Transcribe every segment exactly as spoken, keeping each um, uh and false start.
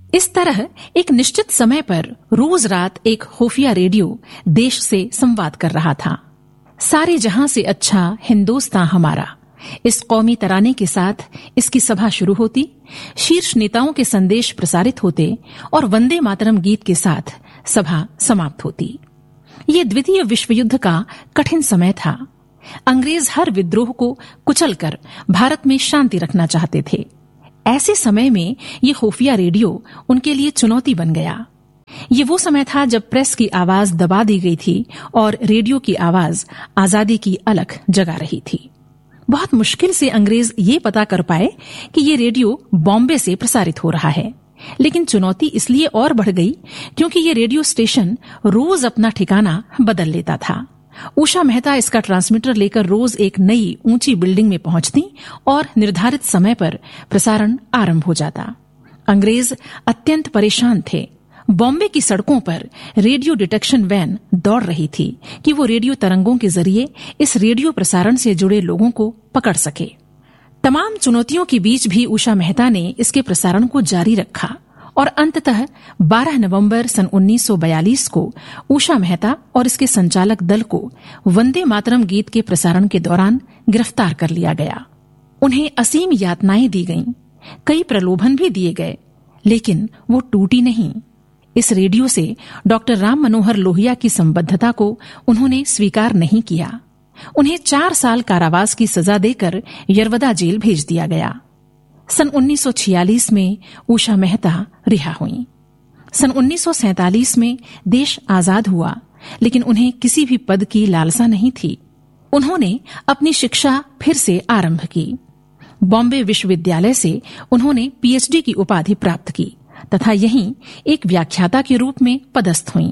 इस तरह एक निश्चित समय पर रोज रात एक खुफिया रेडियो देश से संवाद कर रहा था। सारे जहां से अच्छा हिंदुस्तान हमारा, इस कौमी तराने के साथ इसकी सभा शुरू होती, शीर्ष नेताओं के संदेश प्रसारित होते और वंदे मातरम गीत के साथ सभा समाप्त होती। ये द्वितीय विश्व युद्ध का कठिन समय था। अंग्रेज हर विद्रोह को कुचलकर भारत में शांति रखना चाहते थे। ऐसे समय में ये खुफिया रेडियो उनके लिए चुनौती बन गया। ये वो समय था जब प्रेस की आवाज दबा दी गई थी और रेडियो की आवाज आजादी की अलख जगा रही थी। बहुत मुश्किल से अंग्रेज ये पता कर पाए कि ये रेडियो बॉम्बे से प्रसारित हो रहा है, लेकिन चुनौती इसलिए और बढ़ गई क्योंकि ये रेडियो स्टेशन रोज अपना ठिकाना बदल लेता था। उषा मेहता इसका ट्रांसमीटर लेकर रोज एक नई ऊंची बिल्डिंग में पहुंचती और निर्धारित समय पर प्रसारण आरंभ हो जाता। अंग्रेज अत्यंत परेशान थे। बॉम्बे की सड़कों पर रेडियो डिटेक्शन वैन दौड़ रही थी कि वो रेडियो तरंगों के जरिए इस रेडियो प्रसारण से जुड़े लोगों को पकड़ सके। तमाम चुनौतियों के बीच भी उषा मेहता ने इसके प्रसारण को जारी रखा और अंततः बारह नवंबर सन उन्नीस सौ बयालीस को उषा मेहता और इसके संचालक दल को वंदे मातरम गीत के प्रसारण के दौरान गिरफ्तार कर लिया गया। उन्हें असीम यातनाएं दी गईं, कई प्रलोभन भी दिए गए, लेकिन वो टूटी नहीं। इस रेडियो से डॉक्टर राम मनोहर लोहिया की संबद्धता को उन्होंने स्वीकार नहीं किया। उन्हें चार साल कारावास की सजा देकर यरवदा जेल भेज दिया गया। सन उन्नीस सौ छियालीस में उषा मेहता रिहा हुई। सन उन्नीस सौ सैंतालीस में देश आजाद हुआ, लेकिन उन्हें किसी भी पद की लालसा नहीं थी। उन्होंने अपनी शिक्षा फिर से आरंभ की। बॉम्बे विश्वविद्यालय से उन्होंने पीएचडी की उपाधि प्राप्त की तथा यहीं एक व्याख्याता के रूप में पदस्थ हुईं।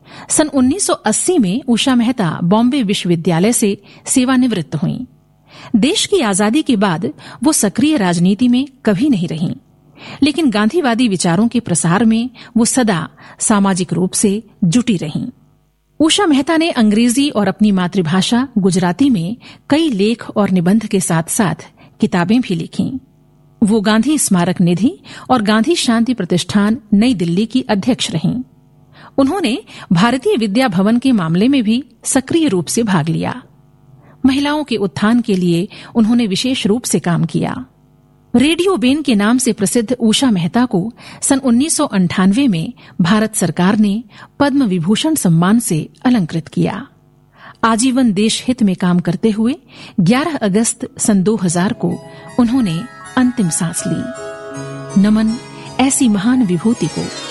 सन उन्नीस सौ अस्सी में उषा मेहता बॉम्बे विश्वविद्यालय से सेवानिवृत्त हुईं। देश की आजादी के बाद वो सक्रिय राजनीति में कभी नहीं रहीं, लेकिन गांधीवादी विचारों के प्रसार में वो सदा सामाजिक रूप से जुटी रहीं। उषा मेहता ने अंग्रेजी और अपनी मातृभाषा गुजराती में कई लेख और निबंध के साथ साथ किताबें भी लिखीं। वो गांधी स्मारक निधि और गांधी शांति प्रतिष्ठान नई दिल्ली की अध्यक्ष रहीं। उन्होंने भारतीय विद्या भवन के मामले में भी सक्रिय रूप से भाग लिया। महिलाओं के उत्थान के लिए उन्होंने विशेष रूप से काम किया। रेडियो बेन के नाम से प्रसिद्ध उषा मेहता को सन उन्नीस सौ अंठानवे में भारत सरकार ने पद्म विभूषण सम्मान से अलंकृत किया। आजीवन देश हित में काम करते हुए ग्यारह अगस्त सन दो हज़ार को उन्होंने अंतिम सांस ली। नमन ऐसी महान विभूति को।